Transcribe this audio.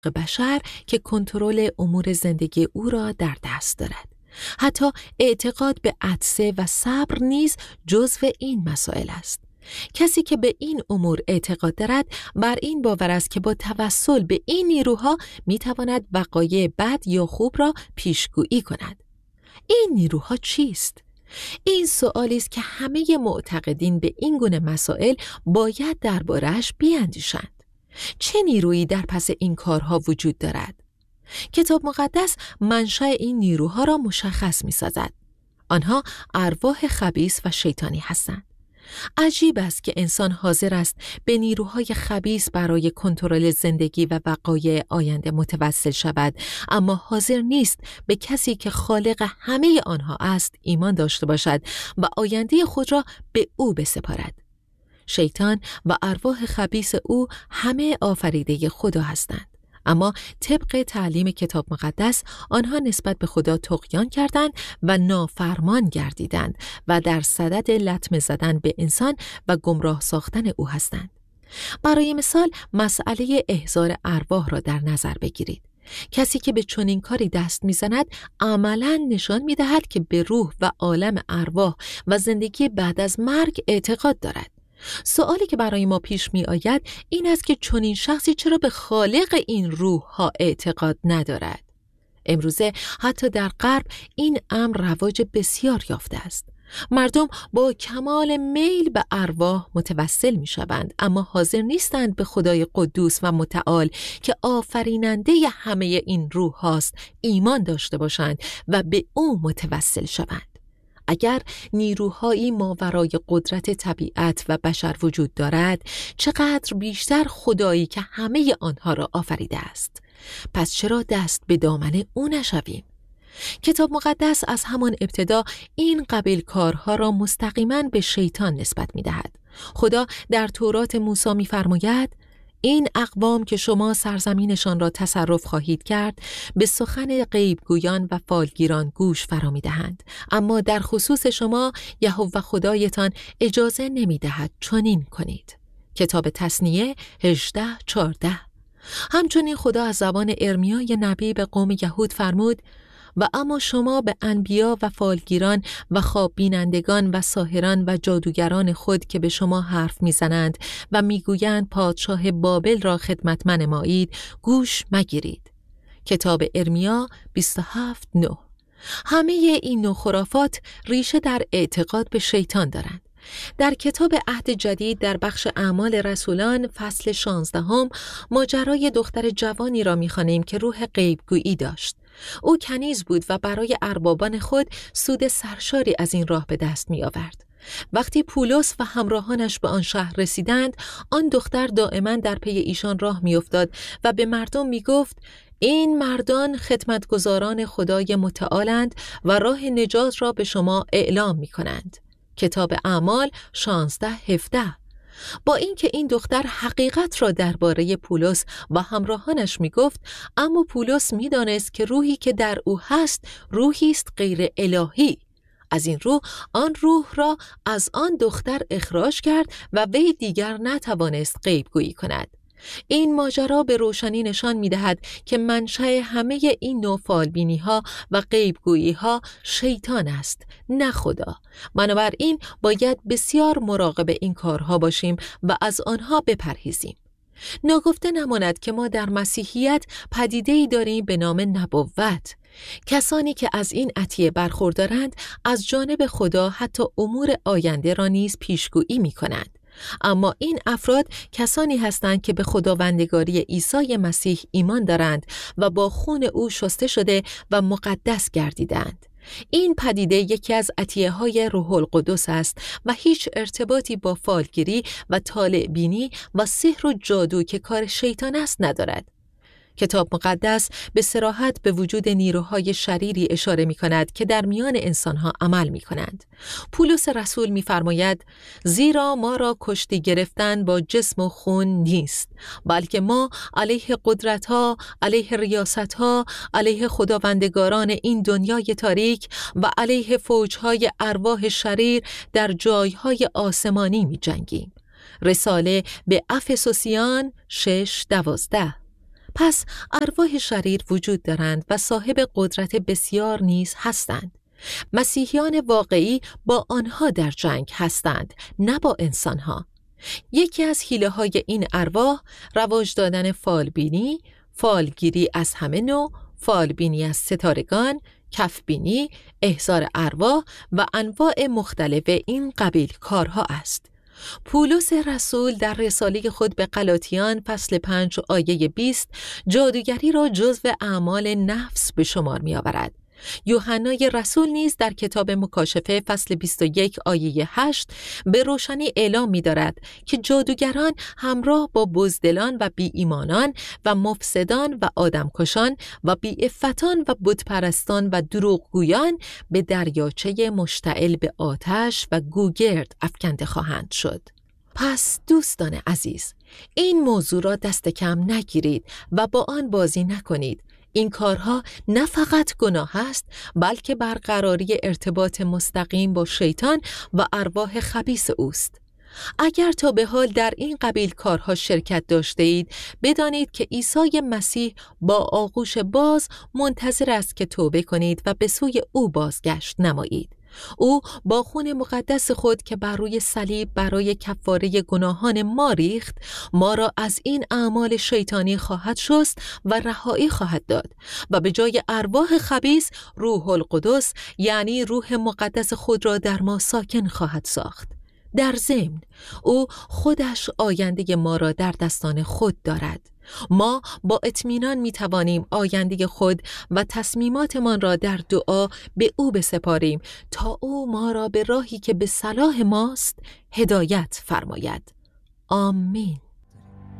بشر که کنترل امور زندگی او را در دست دارد. حتی اعتقاد به عطسه و صبر نیز جزو این مسائل است. کسی که به این امور اعتقاد دارد بر این باور است که با توسل به این نیروها میتواند وقایع بد یا خوب را پیشگویی کند. این نیروها چیست؟ این سوالی است که همه معتقدین به این گونه مسائل باید درباره‌اش بیاندیشند. چه نیرویی در پس این کارها وجود دارد؟ کتاب مقدس منشأ این نیروها را مشخص می‌سازد. آنها ارواح خبیث و شیطانی هستند. عجیب است که انسان حاضر است به نیروهای خبیث برای کنترل زندگی و وقایع آینده متوسل شود، اما حاضر نیست به کسی که خالق همه آنها است ایمان داشته باشد و آینده خود را به او بسپارد. شیطان و ارواح خبیث او همه آفریده خدا هستند، اما طبق تعلیم کتاب مقدس آنها نسبت به خدا طغیان کردند و نافرمان گردیدند و در صدد لطمه زدن به انسان و گمراه ساختن او هستند. برای مثال مسئله احضار ارواح را در نظر بگیرید. کسی که به چنین کاری دست می‌زند عملاً نشان می‌دهد که به روح و عالم ارواح و زندگی بعد از مرگ اعتقاد دارد. سوالی که برای ما پیش می آید این است که چنین شخصی چرا به خالق این روح ها اعتقاد ندارد؟ امروزه حتی در غرب این امر رواج بسیار یافته است. مردم با کمال میل به ارواح متوسل می شوند، اما حاضر نیستند به خدای قدوس و متعال که آفریننده همه این روح هاست ایمان داشته باشند و به او متوسل شوند. اگر نیروهایی ماورای قدرت طبیعت و بشر وجود دارد، چقدر بیشتر خدایی که همه آنها را آفریده است. پس چرا دست به دامن او نشویم؟ کتاب مقدس از همان ابتدا این قبیل کارها را مستقیما به شیطان نسبت می دهد. خدا در تورات موسی می فرماید: این اقوام که شما سرزمینشان را تصرف خواهید کرد به سخن غیبگویان و فالگیران گوش فرا می‌دهند، اما در خصوص شما یهوه خدایتان اجازه نمی‌دهد چنین کنید. کتاب تثنیه 18:14. همچنین خدا از زبان ارمیا نبی به قوم یهود فرمود: و اما شما به انبیا و فالگیران و خواب بینندگان و ساحران و جادوگران خود که به شما حرف میزنند و میگویند پادشاه بابل را خدمت منمایید گوش مگیرید. کتاب ارمیا 27:9. همه این نوع خرافات ریشه در اعتقاد به شیطان دارند. در کتاب عهد جدید در بخش اعمال رسولان فصل 16 ماجرای دختر جوانی را می‌خوانیم که روح غیبگویی داشت. او کنیز بود و برای اربابان خود سود سرشاری از این راه به دست می آورد. وقتی پولس و همراهانش به آن شهر رسیدند، آن دختر دائما در پی ایشان راه می افتاد و به مردم می گفت: این مردان خدمتگزاران خدای متعالند و راه نجات را به شما اعلام می کنند. کتاب اعمال 16:17. با اینکه این دختر حقیقت را درباره پولس و همراهانش میگفت، اما پولس میدانست که روحی که در او هست روحی است غیر الهی. از این رو آن روح را از آن دختر اخراج کرد و وی دیگر نتوانست غیبگویی کند. این ماجرا به روشنی نشان می‌دهد که منشأ همه این نوع فالبینی‌ها و غیبگویی‌ها شیطان است، نه خدا. بنابراین باید بسیار مراقب این کارها باشیم و از آنها بپرهیزیم. ناگفته نماند که ما در مسیحیت پدیده‌ای داریم به نام نبوت. کسانی که از این عطیه برخوردارند از جانب خدا حتی امور آینده را نیز پیشگویی می‌کنند. اما این افراد کسانی هستند که به خداوندگاری عیسی مسیح ایمان دارند و با خون او شسته شده و مقدس گردیدند. این پدیده یکی از عطیه‌های روح القدس است و هیچ ارتباطی با فالگیری و طالع بینی و سحر و جادو که کار شیطان است ندارد. کتاب مقدس به صراحت به وجود نیروهای شریری اشاره می کند که در میان انسانها عمل می کنند. پولس رسول می فرماید: زیرا ما را کشتی گرفتن با جسم و خون نیست، بلکه ما علیه قدرتها، علیه ریاستها، علیه خداوندگاران این دنیای تاریک و علیه فوجهای ارواح شریر در جایهای آسمانی می جنگیم. رساله به افسوسیان 6:12. پس ارواح شریر وجود دارند و صاحب قدرت بسیار نیز هستند. مسیحیان واقعی با آنها در جنگ هستند، نه با انسانها. یکی از حیله‌های این ارواح رواج دادن فالبینی، فالگیری از همه نوع، فالبینی از ستارگان، کفبینی، احضار ارواح و انواع مختلف این قبیل کارها است. پولس رسول در رساله خود به غلاطیان فصل 5 آیه 20 جادوگری را جزو اعمال نفس به شمار می آورد. یوحنای رسول نیز در کتاب مکاشفه فصل 21 آیه 8 به روشنی اعلام می دارد که جادوگران همراه با بزدلان و بی ایمانان و مفسدان و آدمکشان و بی عفتان و بتپرستان و دروغگویان به دریاچه مشتعل به آتش و گوگرد افکنده خواهند شد. پس دوستان عزیز، این موضوع را دست کم نگیرید و با آن بازی نکنید. این کارها نه فقط گناه است، بلکه برقراری ارتباط مستقیم با شیطان و ارواح خبیث اوست. اگر تا به حال در این قبیل کارها شرکت داشته اید، بدانید که عیسی مسیح با آغوش باز منتظر است که توبه کنید و به سوی او بازگشت نمایید. او با خون مقدس خود که بر روی صلیب برای کفاره گناهان ما ریخت، ما را از این اعمال شیطانی خواهد شست و رهایی خواهد داد و به جای ارواح خبیث روح القدس یعنی روح مقدس خود را در ما ساکن خواهد ساخت. در ضمن او خودش آینده ما را در دستان خود دارد. ما با اطمینان می توانیم آینده خود و تصمیماتمان را در دعا به او بسپاریم تا او ما را به راهی که به صلاح ماست هدایت فرماید. آمین.